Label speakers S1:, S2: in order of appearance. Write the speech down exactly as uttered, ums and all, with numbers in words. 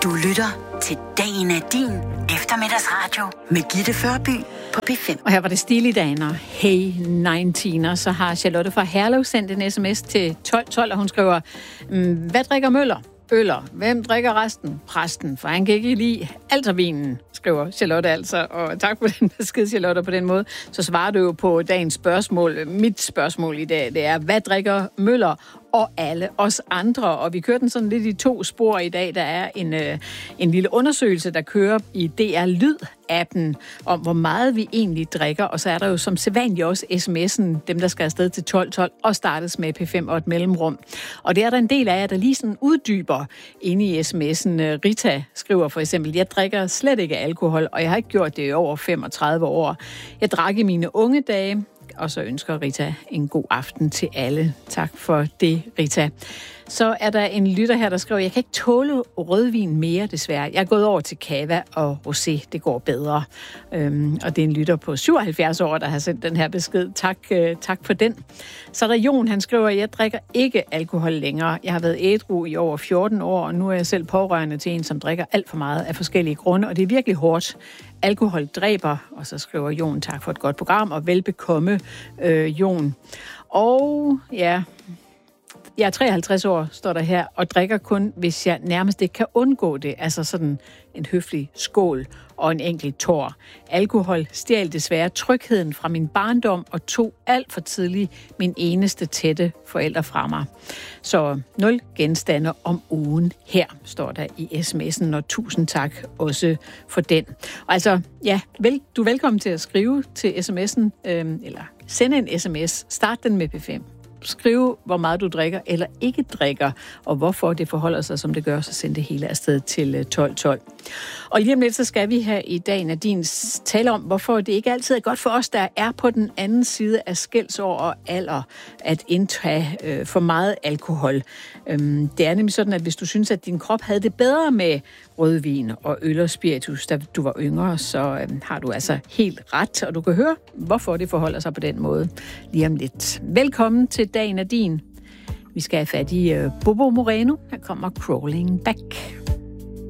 S1: Du lytter til Dagen er din eftermiddagsradio med Gitte Førby på P fem.
S2: Og her var det Stilidaner, Hey nittener. Så har Charlotte fra Herlev sendt en sms til tolv tolv, og hun skriver, hvad drikker Møller? Øller. Hvem drikker resten? Præsten, for han kan ikke lide altervinen, skriver Charlotte altså. Og tak for den besked, Charlotte, på den måde. Så svarer du jo på dagens spørgsmål. Mit spørgsmål i dag, det er, hvad drikker Møller og alle os andre? Og vi kører den sådan lidt i to spor i dag. Der er en, øh, en lille undersøgelse, der kører i D R Lyd-appen, om hvor meget vi egentlig drikker. Og så er der jo som sædvanligt også sms'en, dem der skal afsted til tolv tolv, og startes med P fem og et mellemrum. Og det er der en del af jer, der lige sådan uddyber inde i sms'en. Rita skriver for eksempel, jeg drikker slet ikke alkohol, og jeg har ikke gjort det i over femogtredive år. Jeg drak i mine unge dage. Og så ønsker Rita en god aften til alle. Tak for det, Rita. Så er der en lytter her, der skriver, jeg kan ikke tåle rødvin mere, desværre. Jeg er gået over til cava og rosé. Det går bedre. Øhm, og det er en lytter på syvoghalvfjerds år, der har sendt den her besked. Tak, øh, tak for den. Så er der Jon, han skriver, jeg drikker ikke alkohol længere. Jeg har været ædru i over fjorten år, og nu er jeg selv pårørende til en, som drikker alt for meget af forskellige grunde. Og det er virkelig hårdt. Alkohol dræber. Og så skriver Jon, tak for et godt program, og velbekomme, øh, Jon. Og ja... Jeg er treoghalvtreds år, står der her, og drikker kun, hvis jeg nærmest ikke kan undgå det. Altså sådan en høflig skål og en enkelt tår. Alkohol stjal desværre trygheden fra min barndom og tog alt for tidligt min eneste tætte forældre fra mig. Så nul genstande om ugen her, står der i sms'en, og tusind tak også for den. Og altså, ja, vel, du er velkommen til at skrive til sms'en, øh, eller sende en sms. Start den med P fem. Skrive, hvor meget du drikker eller ikke drikker, og hvorfor det forholder sig, som det gør, så send det hele afsted til tolv tolv. Og lige om lidt, så skal vi her i Dagen af din tale om, hvorfor det ikke altid er godt for os, der er på den anden side af skældsår og alder, at indtage øh, for meget alkohol. Øhm, det er nemlig sådan, at hvis du synes, at din krop havde det bedre med rødvin og øl og spiritus, da du var yngre, så øh, har du altså helt ret, og du kan høre, hvorfor det forholder sig på den måde lige om lidt. Velkommen til Dagen af din. Vi skal have fat i uh, Bobo Moreno. Her kommer Crawling Back.